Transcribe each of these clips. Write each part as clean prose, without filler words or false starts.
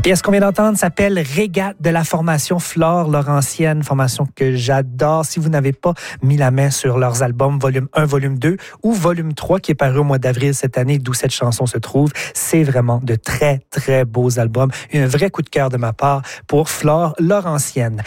Pièce qu'on vient d'entendre s'appelle Régate de la formation Flore Laurentienne, formation que j'adore. Si vous n'avez pas mis la main sur leurs albums volume 1, volume 2 ou volume 3 qui est paru au mois d'avril cette année, d'où cette chanson se trouve, c'est vraiment de très, très beaux albums. Un vrai coup de cœur de ma part pour Flore Laurentienne.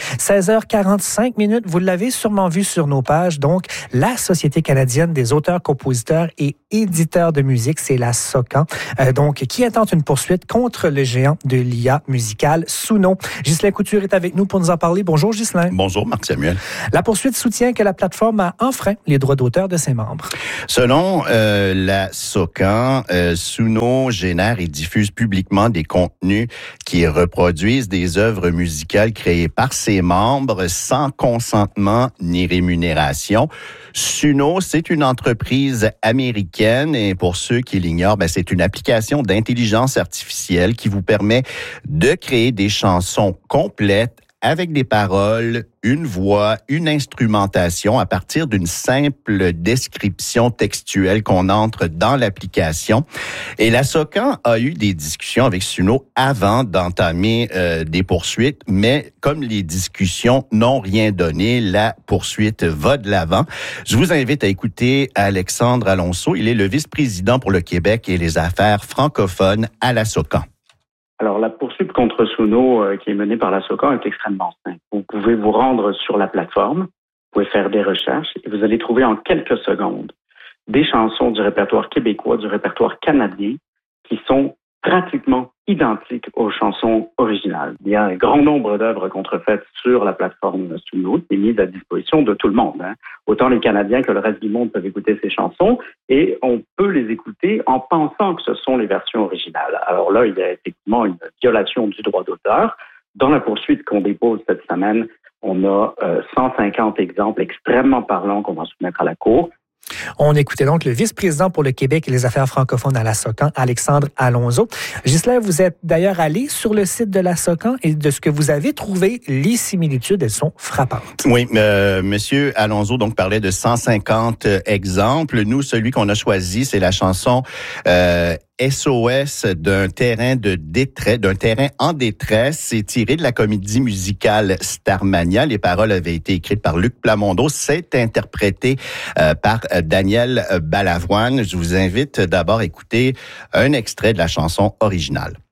16h45 minutes, vous l'avez sûrement vu sur nos pages, donc la Société canadienne des auteurs, compositeurs et éditeurs de musique, c'est la SOCAN, donc qui intente une poursuite contre le géant de l'IA musicale Suno. Ghislain Couture est avec nous pour nous en parler. Bonjour Ghislain. Bonjour Marc-Samuel. La poursuite soutient que la plateforme a enfreint les droits d'auteur de ses membres. Selon la SOCAN, Suno génère et diffuse publiquement des contenus qui reproduisent des œuvres musicales créées par ses membres sans consentement ni rémunération. Suno, c'est une entreprise américaine et pour ceux qui l'ignorent, c'est une application d'intelligence artificielle qui vous permet de créer des chansons complètes avec des paroles, une voix, une instrumentation à partir d'une simple description textuelle qu'on entre dans l'application. Et la SOCAN a eu des discussions avec Suno avant d'entamer des poursuites, mais comme les discussions n'ont rien donné, la poursuite va de l'avant. Je vous invite à écouter Alexandre Alonso. Il est le vice-président pour le Québec et les affaires francophones à la SOCAN. Alors, la poursuite contre Suno qui est menée par la SOCAN est extrêmement simple. Vous pouvez vous rendre sur la plateforme, vous pouvez faire des recherches et vous allez trouver en quelques secondes des chansons du répertoire québécois, du répertoire canadien qui sont pratiquement identiques aux chansons originales. Il y a un grand nombre d'œuvres contrefaites sur la plateforme Suno qui est mise à disposition de tout le monde. Autant les Canadiens que le reste du monde peuvent écouter ces chansons et on peut les écouter en pensant que ce sont les versions originales. Alors là, il y a effectivement une violation du droit d'auteur. Dans la poursuite qu'on dépose cette semaine, on a 150 exemples extrêmement parlants qu'on va soumettre à la Cour. On écoutait donc le vice-président pour le Québec et les affaires francophones à la SOCAN, Alexandre Alonso. Ghislain, vous êtes d'ailleurs allé sur le site de la SOCAN et de ce que vous avez trouvé, les similitudes, elles sont frappantes. Oui, Monsieur Alonso donc parlait de 150 exemples. Nous, celui qu'on a choisi, c'est la chanson SOS d'un terrain en détresse. C'est tiré de la comédie musicale Starmania. Les paroles avaient été écrites par Luc Plamondon. C'est interprété par Daniel Balavoine. Je vous invite d'abord à écouter un extrait de la chanson originale.